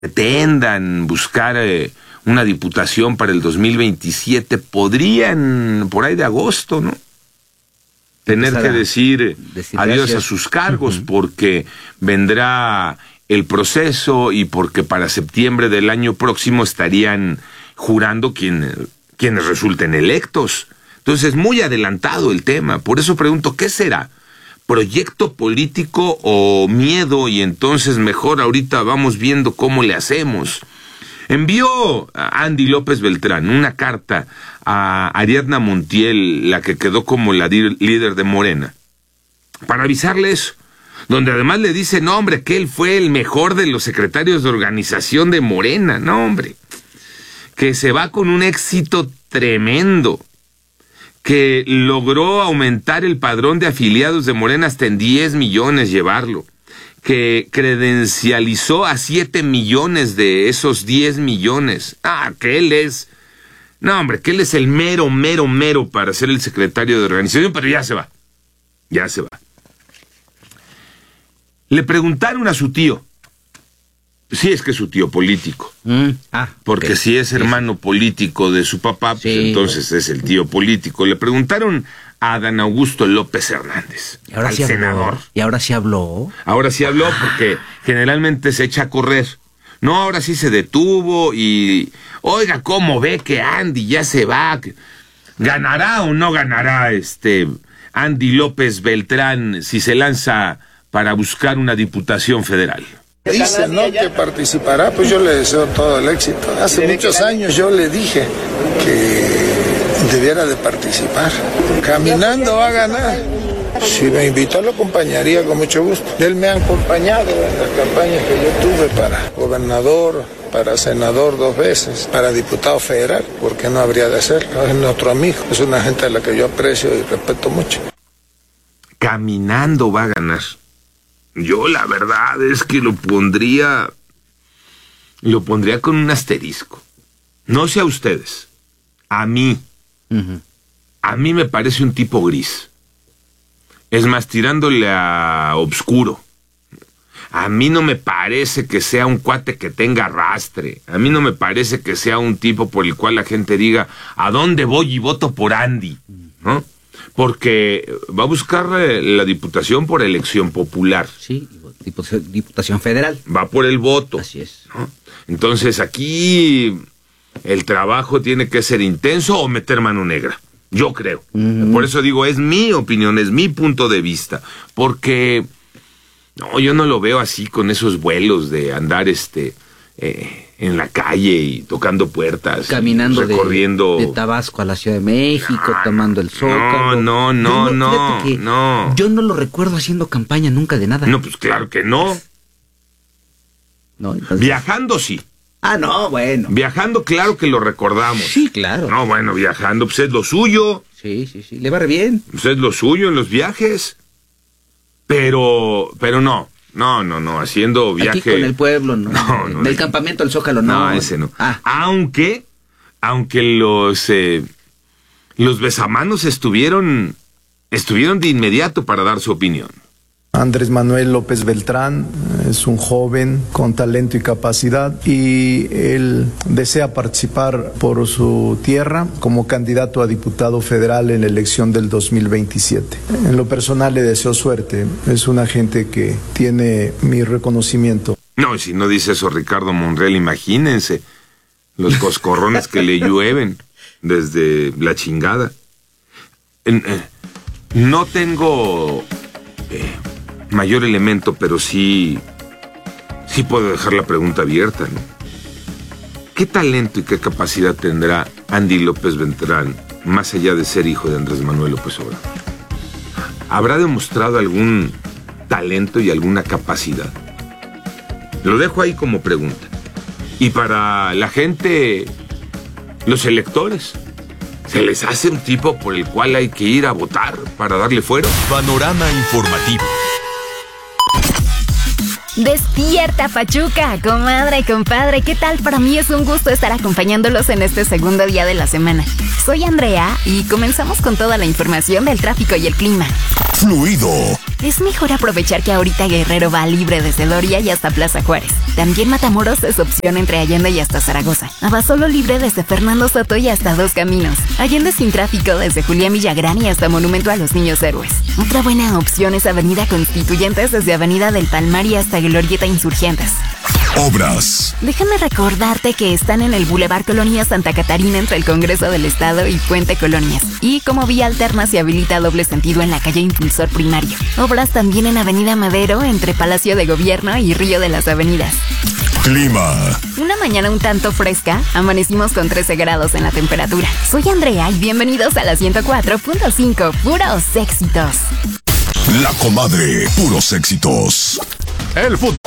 pretendan buscar una diputación para el 2027, podrían, por ahí de agosto, ¿no?, tener que decir adiós a sus cargos, porque vendrá el proceso y porque para septiembre del año próximo estarían jurando quienes resulten electos. Entonces, muy adelantado el tema. Por eso pregunto, ¿qué será? ¿Proyecto político o miedo? Y entonces mejor ahorita vamos viendo cómo le hacemos. Envió a Andy López Beltrán una carta a Ariadna Montiel, la que quedó como la líder de Morena, para avisarle eso, donde además le dice, no hombre, que él fue el mejor de los secretarios de organización de Morena, no hombre, que se va con un éxito tremendo, que logró aumentar el padrón de afiliados de Morena hasta en 10 millones llevarlo, que credencializó a 7 millones de esos 10 millones. Que él es... No, hombre, que él es el mero para ser el secretario de organización, pero ya se va. Le preguntaron a su tío, si es que es su tío político, porque okay, si es hermano político de su papá, pues sí, entonces es el tío político. Le preguntaron a Adán Augusto López Hernández, al senador. ¿Y ahora sí habló? Ahora sí habló, porque generalmente se echa a correr. No, ahora sí se detuvo y... Oiga, ¿cómo ve que Andy ya se va? ¿Ganará o no ganará Andy López Beltrán si se lanza para buscar una diputación federal? Dice, ¿no?, que participará, pues yo le deseo todo el éxito. Hace muchos años yo le dije que debiera de participar. Caminando va a ganar. Si me invitó, lo acompañaría con mucho gusto. Él me ha acompañado en las campañas que yo tuve para gobernador, para senador 2 veces, para diputado federal, porque no habría de hacerlo. Es nuestro amigo, es una gente a la que yo aprecio y respeto mucho. Caminando va a ganar. Yo la verdad es que lo pondría con un asterisco. No sé a ustedes, a mí me parece un tipo gris. Es más, tirándole a obscuro. A mí no me parece que sea un cuate que tenga arrastre. A mí no me parece que sea un tipo por el cual la gente diga, ¿a dónde voy y voto por Andy?, ¿no? Porque va a buscar la diputación por elección popular. Sí, diputación federal. Va por el voto. Así es. ¿No? Entonces aquí el trabajo tiene que ser intenso o meter mano negra. Yo creo. Por eso digo, es mi opinión, es mi punto de vista. Porque no, yo no lo veo así con esos vuelos de andar en la calle y tocando puertas, caminando recorriendo de Tabasco a la Ciudad de México, tomando el Zócalo. No. Yo no lo recuerdo haciendo campaña nunca de nada. No, pues claro que no. No, entonces... Viajando sí. No, bueno. Viajando, claro que lo recordamos. Sí, claro. No, bueno, viajando, pues es lo suyo. Sí. Le va re bien. Pues es lo suyo en los viajes. Pero no, haciendo viaje... Aquí con el pueblo, no. Del campamento al Zócalo, no. No, ese no. Aunque los besamanos estuvieron de inmediato para dar su opinión. Andrés Manuel López Beltrán es un joven con talento y capacidad y él desea participar por su tierra como candidato a diputado federal en la elección del 2027. En lo personal le deseo suerte, es una gente que tiene mi reconocimiento. No, si no dice eso Ricardo Monreal, imagínense los coscorrones que le llueven desde la chingada. No tengo... mayor elemento, pero sí puedo dejar la pregunta abierta, ¿no? ¿Qué talento y qué capacidad tendrá Andy López Beltrán, más allá de ser hijo de Andrés Manuel López Obrador? ¿Habrá demostrado algún talento y alguna capacidad? Lo dejo ahí como pregunta. Y para la gente, los electores, ¿se les hace un tipo por el cual hay que ir a votar para darle fuero? Panorama informativo. Despierta, Pachuca, comadre y compadre, ¿qué tal? Para mí es un gusto estar acompañándolos en este segundo día de la semana. Soy Andrea y comenzamos con toda la información del tráfico y el clima. Fluido. Es mejor aprovechar que ahorita Guerrero va libre desde Doria y hasta Plaza Juárez. También Matamoros es opción entre Allende y hasta Zaragoza. Abasolo libre desde Fernando Soto y hasta Dos Caminos. Allende sin tráfico desde Julián Villagrán y hasta Monumento a los Niños Héroes. Otra buena opción es Avenida Constituyentes desde Avenida del Palmar y hasta Glorieta Insurgentes. Obras. Déjame recordarte que están en el Boulevard Colonia Santa Catarina entre el Congreso del Estado y Puente Colonias. Y como vía alterna se habilita doble sentido en la calle Impulsor Primario. Obras también en Avenida Madero entre Palacio de Gobierno y Río de las Avenidas. Clima. Una mañana un tanto fresca, amanecimos con 13 grados en la temperatura. Soy Andrea y bienvenidos a la 104.5, puros éxitos. La Comadre, puros éxitos. El fútbol.